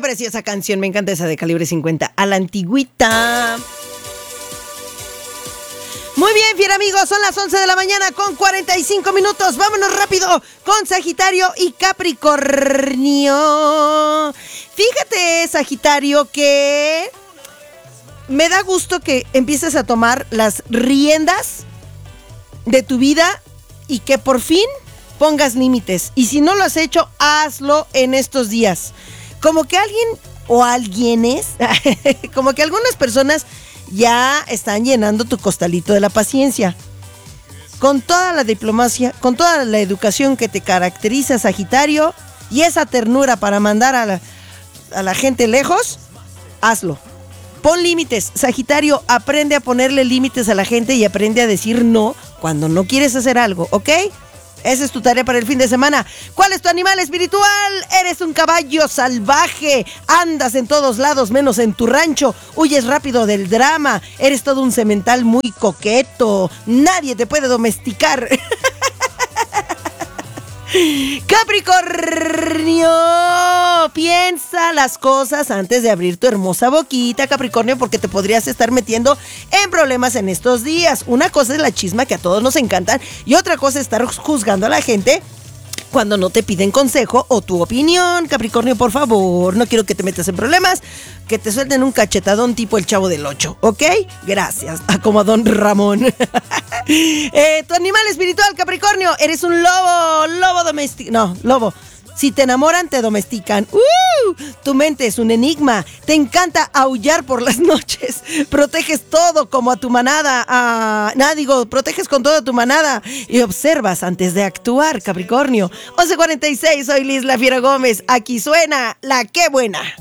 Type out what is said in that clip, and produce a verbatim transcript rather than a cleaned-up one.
pareció esa canción? Me encanta esa de Calibre cincuenta, a la antigüita. Muy bien, fiel amigos, son las once de la mañana con cuarenta y cinco minutos. Vámonos rápido con Sagitario y Capricornio. Fíjate, Sagitario, que me da gusto que empieces a tomar las riendas de tu vida y que por fin pongas límites. Y si no lo has hecho, hazlo en estos días. Como que alguien o alguienes, como que algunas personas ya están llenando tu costalito de la paciencia. Con toda la diplomacia, con toda la educación que te caracteriza, Sagitario, y esa ternura para mandar a la, a la gente lejos, hazlo. Pon límites. Sagitario, aprende a ponerle límites a la gente y aprende a decir no cuando no quieres hacer algo, ¿ok? Esa es tu tarea para el fin de semana. ¿Cuál es tu animal espiritual? Eres un caballo salvaje. Andas en todos lados menos en tu rancho. Huyes rápido del drama. Eres todo un semental muy coqueto. Nadie te puede domesticar. Capricornio, piensa las cosas antes de abrir tu hermosa boquita, Capricornio, porque te podrías estar metiendo en problemas en estos días. Una cosa es la chisma, que a todos nos encantan, y otra cosa es estar juzgando a la gente cuando no te piden consejo o tu opinión. Capricornio, por favor, no quiero que te metas en problemas, que te suelten un cachetadón tipo el Chavo del Ocho, ¿ok? Gracias, como a Don Ramón. eh, tu animal espiritual, Capricornio, eres un lobo, lobo doméstico, no, lobo. Si te enamoran, te domestican. ¡Uh! Tu mente es un enigma. Te encanta aullar por las noches. Proteges todo como a tu manada. Ah, nada, digo, proteges con todo a tu manada. Y observas antes de actuar, Capricornio. once cuarenta y seis, soy Liz La Fiera Gómez. Aquí suena La Qué Buena.